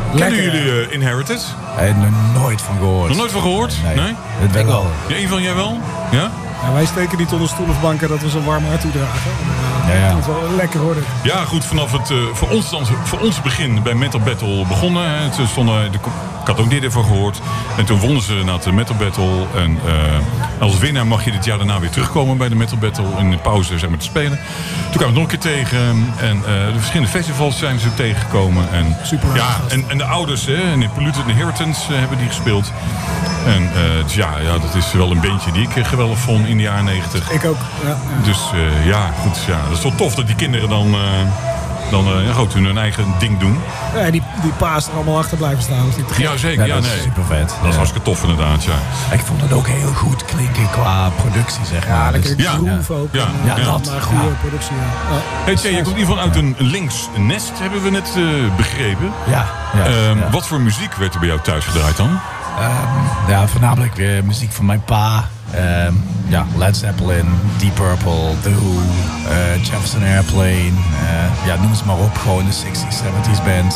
Kennen jullie Inherited? Nooit van gehoord. Nog nooit van gehoord? Nee? Ik wel. Ja, Ivan, jij wel? Ja? Ja, wij steken niet onder stoel of banken dat we zo'n warm hart toedragen. Ja. Dat is wel lekker hoor. Ja, goed, vanaf het voor ons begin bij Metal Battle begonnen. Hè. Ik had ook dit ervan gehoord. En toen wonnen ze na de Metal Battle. En als winnaar mag je dit jaar daarna weer terugkomen bij de Metal Battle. In de pauze zeg maar, te spelen. Toen kwamen we nog een keer tegen. En de verschillende festivals zijn ze tegengekomen. En, super. Ja, en de ouders, hè, en Polluted Inheritance hebben die gespeeld. En dus ja, dat is wel een bandje die ik geweldig vond in de jaren 90. Ik ook. Ja. Dus goed, ja, dat is wel tof dat die kinderen dan hun eigen ding doen. Ja, die paas er allemaal achter blijven staan. Ja, zeker. Ja, dat is super vet. Dat is hartstikke tof inderdaad, ja. Ik vond het ook heel goed klinken qua productie, zeg maar. Ja, lekker Ja. groove ook. Ja. Dat. Maar goede productie, ja. Hey, Tjej, je komt in ieder geval uit een links nest, hebben we net begrepen. Ja. Wat voor muziek werd er bij jou thuis gedraaid dan? Voornamelijk weer muziek van mijn pa. Led Zeppelin, Deep Purple, The Who, Jefferson Airplane. Noem ze maar op. Gewoon de 60s, 70s bands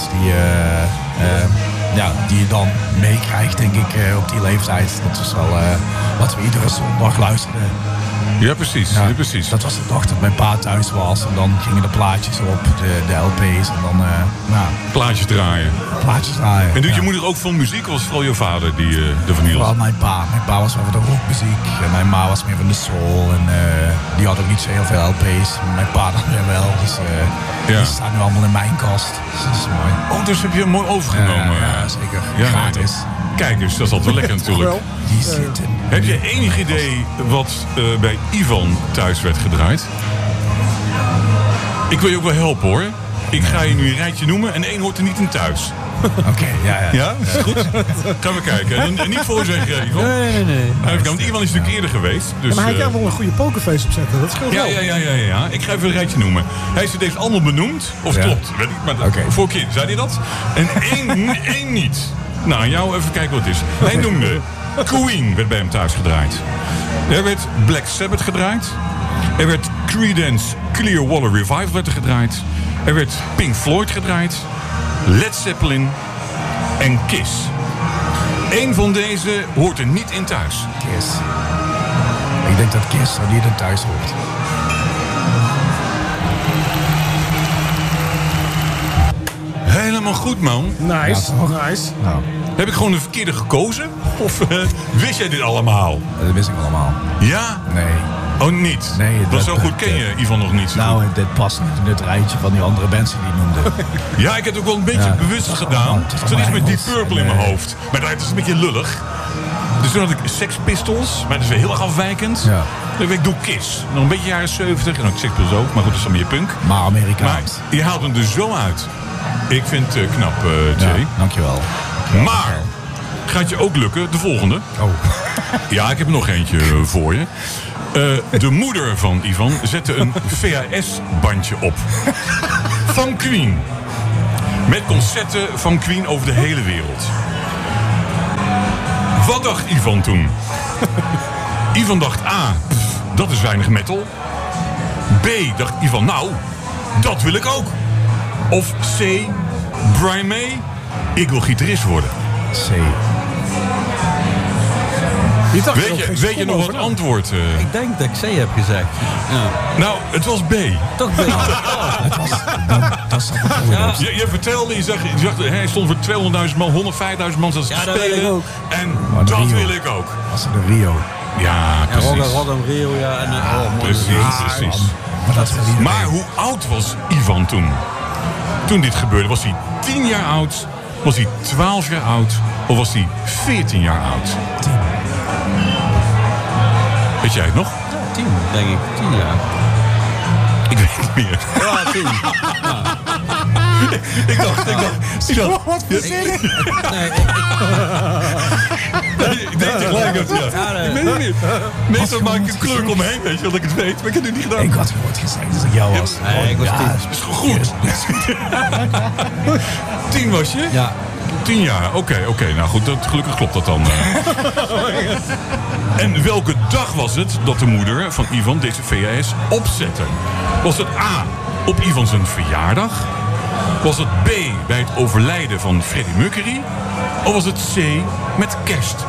die je dan meekrijgt, denk ik, op die leeftijd. Dat was wel wat we iedere zondag luisterden. Ja, precies. Ja, Ja, precies. Dat was de dag dat mijn pa thuis was. En dan gingen de plaatjes op, de LP's. En dan Plaatjes draaien. plaatjes draaien. En doet ja. je moeder ook van muziek? Of was het vooral je vader die ervan hield? Vooral mijn pa. Mijn pa was wel van de rockmuziek. En mijn ma was meer van de soul. En die had ook niet zo heel veel LP's. Mijn pa dan weer wel. Dus die staan nu allemaal in mijn kast. Dus dat is mooi. Oh, dus heb je hem mooi overgenomen. Ja, zeker. Ja, Gratis. Kijk eens, dat is altijd wel lekker natuurlijk. Die zitten. Heb je enig idee wat bij Ivan thuis werd gedraaid? Ik wil je ook wel helpen hoor. Ik ga je nu een rijtje noemen en één hoort er niet in thuis. Oké, ja. Ja? Is het goed? Gaan we kijken. En niet voor zeggen, Ivan. Nee. Want Ivan is natuurlijk eerder geweest. Dus, Maar hij kan wel een goede pokerface opzetten. Dat scheelt wel. Ja. Ik ga even een rijtje noemen. Hij heeft allemaal benoemd. Of klopt, weet ik. Maar voor keer zei hij dat. En één niet. Nou, jou even kijken wat het is. Hij noemde Queen werd bij hem thuis gedraaid. Er werd Black Sabbath gedraaid. Er werd Creedence Clearwater Revival werd er gedraaid. Er werd Pink Floyd gedraaid. Led Zeppelin en Kiss. Eén van deze hoort er niet in thuis. Kiss. Ik denk dat Kiss er niet in thuis hoort. Helemaal goed, man. Nice. Ja, Nice. Nou, Heb ik gewoon de verkeerde gekozen? Of wist jij dit allemaal? dat wist ik allemaal. Ja? Nee. Oh, niet? Nee, Want zo goed ken je Ivan nog niet. Zo goed. Nou, dit past niet in het rijtje van die andere bands die hij noemde. Ja, ik heb het ook wel een beetje bewust gedaan. het is Er zat iets met Deep Engels. Purple in mijn hoofd. Maar dat is een beetje lullig. Dus toen had ik Sex Pistols, maar dat is weer heel erg afwijkend. Ja. Dan ik doe Kiss. Nog een beetje jaren 70. En ook Sex Pistols ook, maar goed, dat is dan meer punk. Maar Maar Amerikaans. je haalt hem er zo uit. Ik vind het knap, Jay. Ja, dankjewel. Maar, gaat je ook lukken, de volgende. Oh. Ja, ik heb er nog eentje voor je. De moeder van Ivan zette een VHS-bandje op. Van Queen. Met concerten van Queen over de hele wereld. Wat dacht Ivan toen? Ivan dacht A, dat is weinig metal. B, dacht Ivan, nou, dat wil ik ook. Of C, Brian May, ik wil gitarist worden. C. Weet je nog wat antwoord? Ik denk dat ik C heb gezegd. Ja. Nou, het was B. Toch B. Dat is ja. Je vertelde, je zag, hij stond voor 200.000 man, 105.000 man te Ja, dat wil ik spelen. ook. En Maar dat Rio. wil ik ook. Was het de Rio? Ja, precies. Rotterdam, Rio, ja. En, mooi. Precies. Maar dat is Maar hoe oud was Ivan toen? Toen dit gebeurde, was hij 10 jaar oud? Was hij 12 jaar oud? Of was hij 14 jaar oud? 10. Weet jij het nog? 10, denk ik. 10 jaar. Ik weet het niet meer. Ja, 10. Ik dacht. Wat voor zin? Nee, Ik denk tegelijk dat, ja. nee. Ik weet het niet. Meestal maak ik een kleur om me heen, weet je, dat ik het weet. Maar ik heb het nu niet gedaan. Ik had gehoord gezegd dat ik jou was. Nee, ik was 10. Dat is gewoon goed. 10 was je? Ja. 10 jaar, oké. Nou goed, gelukkig klopt dat dan. En welke dag was het dat de moeder van Ivan deze VHS opzette? Was het A, op Ivan zijn verjaardag? Was het B, bij het overlijden van Freddie Mercury? Of was het C, met kerst?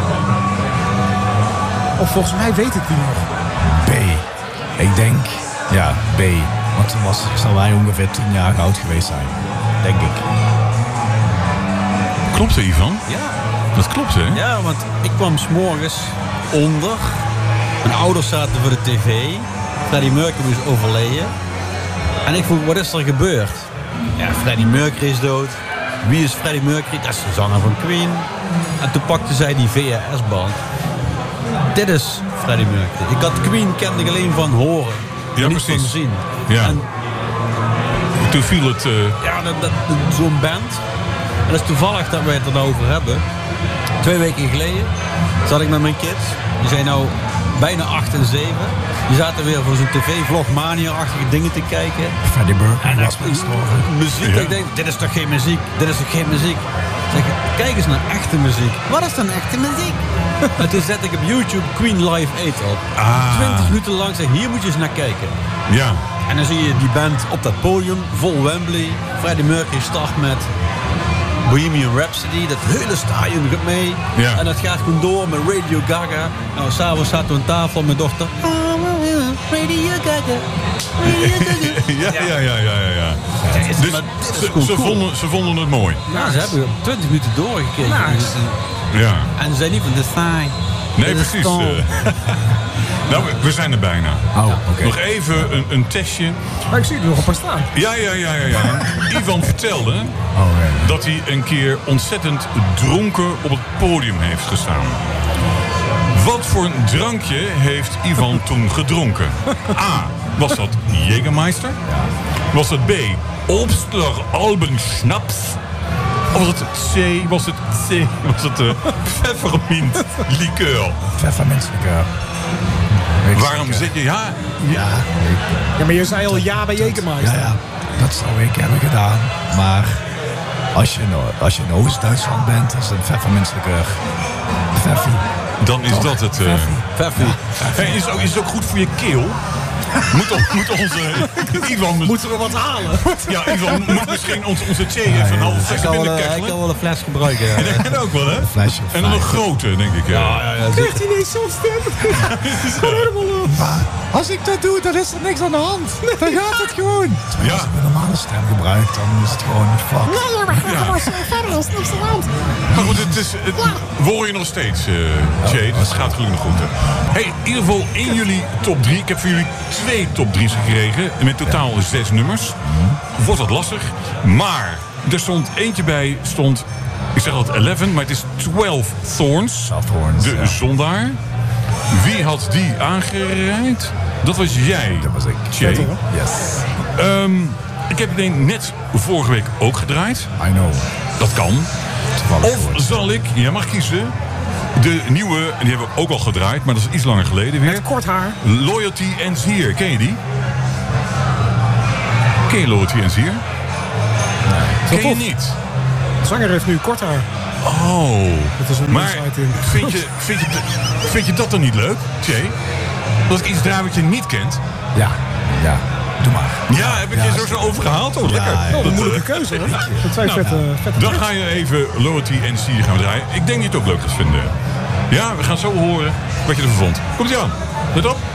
Of volgens mij weet ik die nog. B. Ik denk, ja, B. Want toen zal hij ongeveer 10 jaar oud geweest zijn. Denk ik. Klopt hè, Ivan? Ja. Dat klopt hè? Ja, want ik kwam 's morgens onder. Mijn ouders zaten voor de tv. Freddie Mercury is overleden. En ik vroeg, wat is er gebeurd? Ja, Freddie Mercury is dood. Wie is Freddie Mercury? Dat is de zanger van Queen. En toen pakte zij die VHS-band. Dit is Freddie Mercury. Ik had Queen kende ik alleen van horen. Ja, niet precies. van zien. Ja. En Toen viel het... ja, zo'n band. En dat is toevallig dat wij het er nou over hebben. 2 weken geleden zat ik met mijn kids. Die zijn nou bijna 8 en 7. Die zaten weer voor zo'n tv-vlogmania-achtige dingen te kijken. Freddie Mercury En was gestorven. muziek, Ja. ik denk, dit is toch geen muziek? Dit is toch geen muziek? Zeg, kijk eens naar echte muziek. Wat is dan echte muziek? En toen zet ik op YouTube Queen Live 8 op. 20 minuten lang zeg, hier moet je eens naar kijken. Ja. En dan zie je die band op dat podium, vol Wembley. Freddie Mercury start met Bohemian Rhapsody. Dat hele stadion gaat mee. Ja. En dat gaat gewoon door met Radio Gaga. Nou, s'avonds zaten we aan tafel met mijn dochter. Radio Gaga. Ja. Dus Maar dit is gewoon cool. ze vonden het mooi. Ja, ze hebben 20 minuten doorgekeken. Nice. Ja. En ze zijn niet van de saai. Nee, Dit is precies. stom. Nou, we zijn er bijna. Oh, oké. Nog even een testje. Maar ik zie er nog een paar staan. Ja. Ivan vertelde Oh, ja. dat hij een keer ontzettend dronken op het podium heeft gestaan. Wat voor een drankje heeft Ivan toen gedronken? A. Was dat Jägermeister? Was het B. Obstler Alben Schnaps? Of was het Pfeffermint liqueur? Pfefferminzlikeur. Waarom zit je... Ja, Ja, Ja, maar je zei al ja bij Jägermeister. ja, dat zou ik hebben gedaan. Maar als je in Oost-Duitsland bent, is het pfefferminzlikeur. Pfeffi. dan is dat het... Pfeffie. Hey, is het ook goed voor je keel? Moet onze Ivan... Moeten we wat halen? Ja, Ivan moet misschien onze thee even een halve Ik fles kan binnen wel, ik kekkelen. kan wel een fles gebruiken. Ja. Ja, dat ook wel, hè? Flesje of En dan een 5. grote, denk ik. Ja. Krijgt hij ineens zo'n stem? Het is gewoon helemaal... Als ik dat doe, dan is er niks aan de hand. Dan gaat het gewoon. Ja. Als ik een normale stem gebruik, dan is het gewoon fuck. Nee joh, maar ga gewoon zo verder, is niks aan de hand. Maar goed, we horen je nog steeds, Jay. Dus het gaat gelukkig nog goed. Hè. Hey, in ieder geval in jullie top 3. Ik heb voor jullie 2 top 3's gekregen. Met totaal 6 nummers. Wordt wat lastig. Maar er stond eentje bij, ik zeg altijd 11, maar het is 12 Thorns. Thorns, De ja. zondaar. Wie had die aangereikt? Dat was jij. Dat was ik. Jay. Yes. Ik heb het net vorige week ook gedraaid. I know. Dat kan. Toevallig Of gehoord. zal ik, jij mag kiezen, de nieuwe, en die hebben we ook al gedraaid, maar dat is iets langer geleden weer. Met kort haar. Loyalty Ends Here. Ken je die? Ken je Loyalty Ends Here? Ken je tof. niet? De zanger heeft nu kort haar. Oh. Dat is een Maar insight in. vind je dat dan niet leuk, Jay? Dat ik iets draai wat je niet kent? Ja. Doe maar. Ja, heb ik je zo overgehaald? Oh, lekker. ja. Oh, een moeilijke keuze, hè? De twee vette Dan tracks. ga je even Loyalty Ends Here gaan draaien. Ik denk dat je het ook leuk gaat vinden. Ja, we gaan zo horen wat je ervan vond. Komt ie aan. Let op.